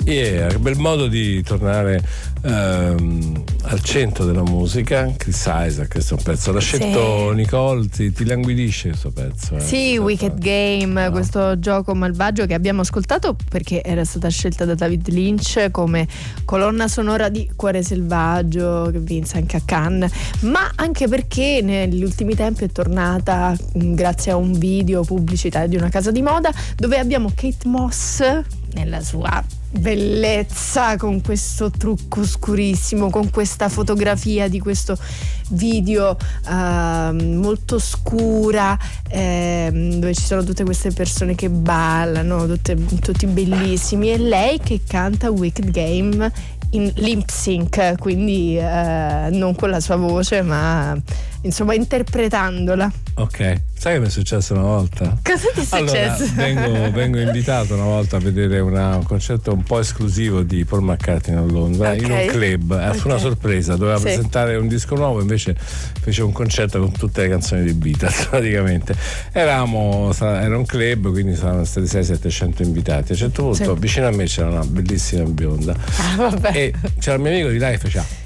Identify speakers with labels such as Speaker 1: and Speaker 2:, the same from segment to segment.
Speaker 1: Che bel modo di tornare al centro della musica. Chris Isaak, questo è un pezzo. L'ha scelto Nicole, ti languidisce questo pezzo.
Speaker 2: Sì, Wicked Game, questo gioco malvagio che abbiamo ascoltato perché era stata scelta da David Lynch come colonna sonora di Cuore Selvaggio, che vinse anche a Cannes, ma anche perché negli ultimi tempi è tornata grazie a un video pubblicitario di una casa di moda dove abbiamo Kate Moss nella sua bellezza, con questo trucco scurissimo, con questa fotografia di questo video molto scura, dove ci sono tutte queste persone che ballano, tutti bellissimi, e lei che canta Wicked Game in lip sync, quindi non con la sua voce ma insomma interpretandola.
Speaker 1: Ok, sai che mi è successo una volta?
Speaker 2: Cosa ti è successo?
Speaker 1: Allora, vengo invitato una volta a vedere un concerto un po' esclusivo di Paul McCartney a Londra, in un club. Fu una sorpresa, doveva presentare un disco nuovo, invece fece un concerto con tutte le canzoni dei Beatles praticamente. Era un club, quindi saranno stati 600-700 invitati. A un certo punto vicino a me c'era una bellissima bionda e c'era il mio amico di là che faceva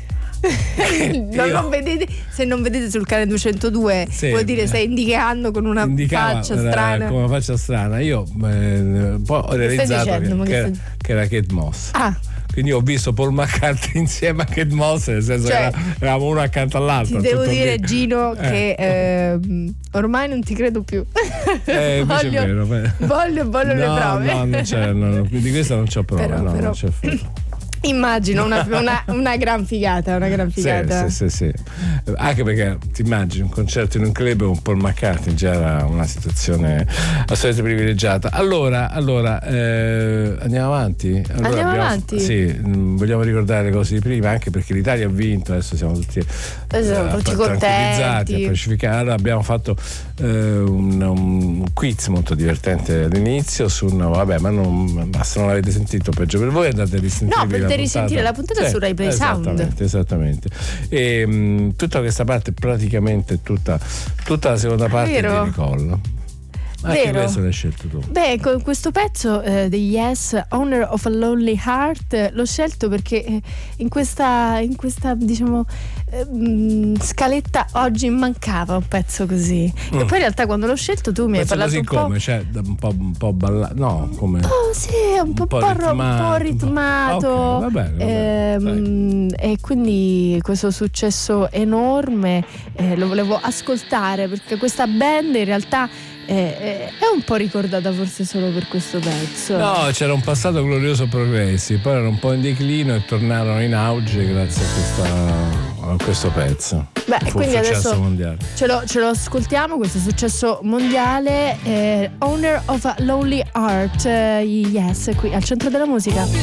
Speaker 1: se non vedete sul canale 202 vuol dire stai indicando con una faccia strana, con una faccia strana. Io poi ho realizzato che era Kate Moss. Quindi ho visto Paul McCartney insieme a Kate Moss, nel senso che eravamo uno accanto all'altro.
Speaker 2: Ti devo dire, Gino, che ormai non ti credo più. Voglio le prove.
Speaker 1: No, di questa non c'ho prove.
Speaker 2: Però.
Speaker 1: Non c'è
Speaker 2: Immagino una gran figata,
Speaker 1: Sì. Anche perché ti immagini un concerto in un club con Paul McCartney, già era una situazione assolutamente privilegiata. Allora andiamo avanti?
Speaker 2: Andiamo avanti?
Speaker 1: Sì, vogliamo ricordare le cose di prima, anche perché l'Italia ha vinto, adesso siamo tutti tranquillizzati, pacificati. Allora abbiamo fatto un quiz molto divertente all'inizio ma non basta, non l'avete sentito, peggio per voi, andate a risentirvi
Speaker 2: risentire la puntata su Rai Play Sound.
Speaker 1: Esattamente. E tutta questa parte, praticamente tutta la seconda parte di Nicole. Anche questo l'hai scelto tu.
Speaker 2: Beh, con questo pezzo degli Yes, Owner of a Lonely Heart, l'ho scelto perché in questa diciamo scaletta oggi mancava un pezzo così. E poi in realtà quando l'ho scelto tu mi hai parlato
Speaker 1: così
Speaker 2: un po'.
Speaker 1: Come? Cioè un po' ballato? No, come?
Speaker 2: Un po' ritmato.
Speaker 1: Okay, va bene,
Speaker 2: e quindi questo successo enorme lo volevo ascoltare perché questa band in realtà è un po' ricordata forse solo per questo pezzo.
Speaker 1: No, c'era un passato glorioso progressi, poi erano un po' in declino e tornarono in auge grazie a questo pezzo.
Speaker 2: Beh, quindi adesso mondiale. Ce lo ascoltiamo, questo successo mondiale, Owner of a Lonely Heart, Yes, qui al centro della musica.